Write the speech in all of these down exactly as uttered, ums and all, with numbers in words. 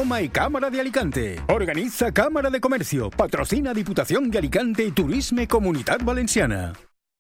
Toma y Cámara de Alicante. Organiza Cámara de Comercio. Patrocina Diputación de Alicante y Turisme Comunitat Valenciana.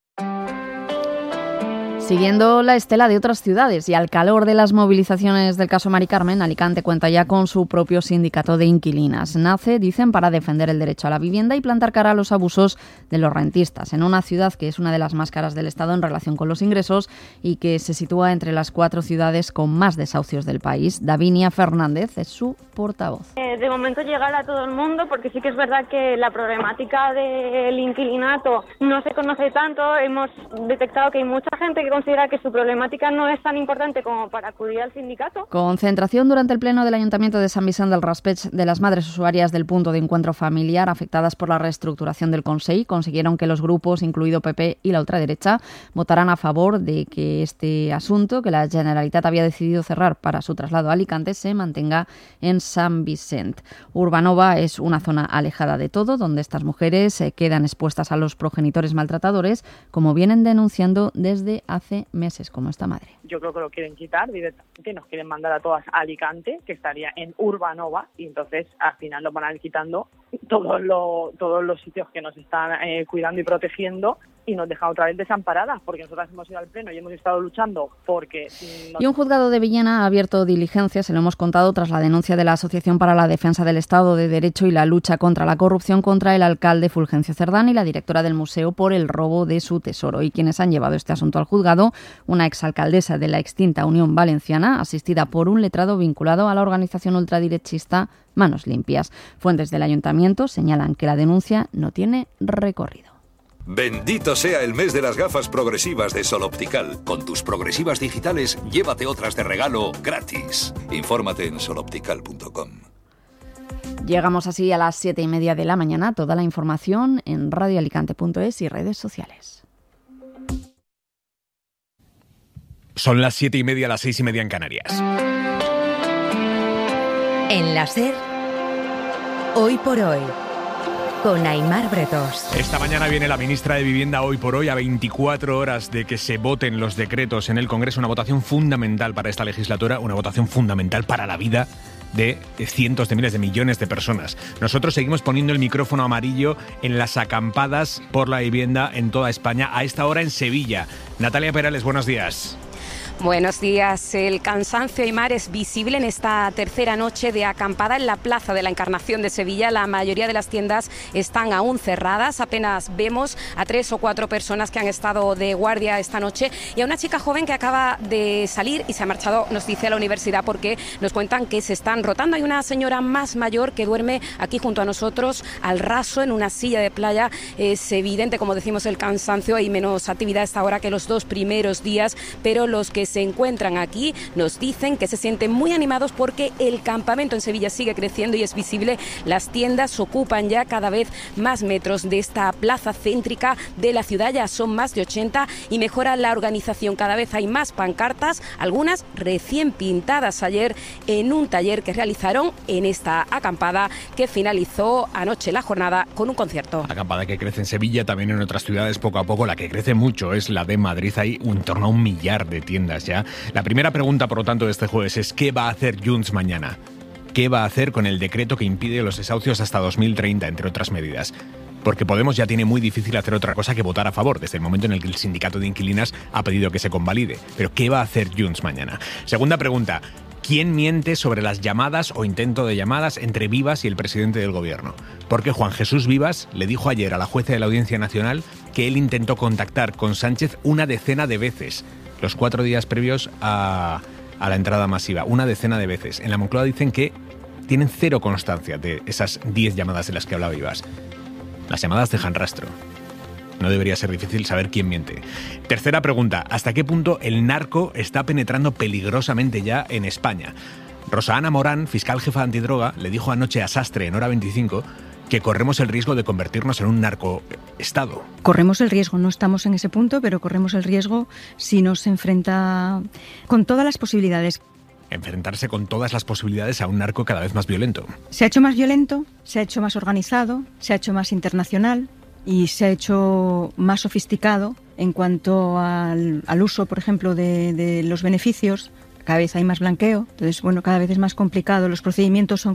Siguiendo la estela de otras ciudades y al calor de las movilizaciones del caso Mari Carmen, Alicante cuenta ya con su propio sindicato de inquilinas. Nace, dicen, para defender el derecho a la vivienda y plantar cara a los abusos de los rentistas, en una ciudad que es una de las más caras del Estado en relación con los ingresos y que se sitúa entre las cuatro ciudades con más desahucios del país. Davinia Fernández es su portavoz. Eh, de momento llegar a todo el mundo, porque sí que es verdad que la problemática del inquilinato no se conoce tanto. Hemos detectado que hay mucha gente que considera que su problemática no es tan importante como para acudir al sindicato. Concentración durante el pleno del Ayuntamiento de Sant Vicent del Raspeig de las madres usuarias del punto de encuentro familiar afectadas por la reestructuración del Consell. Consiguieron que los grupos, incluido P P y la ultraderecha, votaran a favor de que este asunto, que la Generalitat había decidido cerrar para su traslado a Alicante, se mantenga en Sant Vicent. Urbanova es una zona alejada de todo, donde estas mujeres se quedan expuestas a los progenitores maltratadores, como vienen denunciando desde hace hace meses, como esta madre. Yo creo que lo quieren quitar directamente, nos quieren mandar a todas a Alicante, que estaría en Urbanova, y entonces al final nos van a ir quitando todos los, todos los sitios que nos están eh, cuidando y protegiendo, y nos dejan otra vez desamparadas, porque nosotras hemos ido al pleno y hemos estado luchando porque... Nos... Y un juzgado de Villena ha abierto diligencias, se lo hemos contado, tras la denuncia de la Asociación para la Defensa del Estado de Derecho y la Lucha contra la Corrupción contra el alcalde Fulgencio Cerdán y la directora del museo por el robo de su tesoro. Y quienes han llevado este asunto al juzgado, una exalcaldesa de la extinta Unión Valenciana, asistida por un letrado vinculado a la organización ultraderechista Manos Limpias. Fuentes del ayuntamiento señalan que la denuncia no tiene recorrido. Bendito sea el mes de las gafas progresivas de Sol Optical. Con tus progresivas digitales, llévate otras de regalo gratis. Infórmate en sol optical punto com. Llegamos así a las siete y media de la mañana. Toda la información en radio alicante punto es y redes sociales. Son las siete y media, las seis y media en Canarias. En la SER, hoy por hoy, con Aimar Bretos. Esta mañana viene la ministra de Vivienda hoy por hoy a veinticuatro horas de que se voten los decretos en el Congreso, una votación fundamental para esta legislatura, una votación fundamental para la vida de cientos de miles de millones de personas. Nosotros seguimos poniendo el micrófono amarillo en las acampadas por la vivienda en toda España, a esta hora en Sevilla. Natalia Perales, buenos días. Buenos días. El cansancio, Aimar, es visible en esta tercera noche de acampada en la Plaza de la Encarnación de Sevilla. La mayoría de las tiendas están aún cerradas. Apenas vemos a tres o cuatro personas que han estado de guardia esta noche y a una chica joven que acaba de salir y se ha marchado, nos dice, a la universidad porque nos cuentan que se están rotando. Hay una señora más mayor que duerme aquí junto a nosotros al raso en una silla de playa. Es evidente, como decimos, el cansancio. Hay menos actividad a esta hora que los dos primeros días, pero los que se encuentran aquí nos dicen que se sienten muy animados porque el campamento en Sevilla sigue creciendo y es visible. Las tiendas ocupan ya cada vez más metros de esta plaza céntrica de la ciudad, ya son más de ochenta y mejora la organización. Cada vez hay más pancartas, algunas recién pintadas ayer en un taller que realizaron en esta acampada que finalizó anoche la jornada con un concierto. Acampada que crece en Sevilla, también en otras ciudades poco a poco. La que crece mucho es la de Madrid, hay en torno a un millar de tiendas ya. La primera pregunta, por lo tanto, de este jueves es ¿qué va a hacer Junts mañana? ¿Qué va a hacer con el decreto que impide los desahucios hasta dos mil treinta, entre otras medidas? Porque Podemos ya tiene muy difícil hacer otra cosa que votar a favor, desde el momento en el que el sindicato de inquilinas ha pedido que se convalide. Pero ¿qué va a hacer Junts mañana? Segunda pregunta, ¿quién miente sobre las llamadas o intento de llamadas entre Vivas y el presidente del gobierno? Porque Juan Jesús Vivas le dijo ayer a la jueza de la Audiencia Nacional que él intentó contactar con Sánchez una decena de veces, los cuatro días previos a, a la entrada masiva, una decena de veces. En la Moncloa dicen que tienen cero constancia de esas diez llamadas de las que hablaba Vivas. Las llamadas dejan rastro. No debería ser difícil saber quién miente. Tercera pregunta, ¿hasta qué punto el narco está penetrando peligrosamente ya en España? Rosa Ana Morán, fiscal jefa de antidroga, le dijo anoche a Sastre en Hora veinticinco que corremos el riesgo de convertirnos en un narcoestado. Corremos el riesgo, no estamos en ese punto, pero corremos el riesgo si nos enfrenta con todas las posibilidades. Enfrentarse con todas las posibilidades a un narco cada vez más violento. Se ha hecho más violento, se ha hecho más organizado, se ha hecho más internacional y se ha hecho más sofisticado en cuanto al, al uso, por ejemplo, de, de los beneficios. Cada vez hay más blanqueo, entonces, bueno, cada vez es más complicado. Los procedimientos son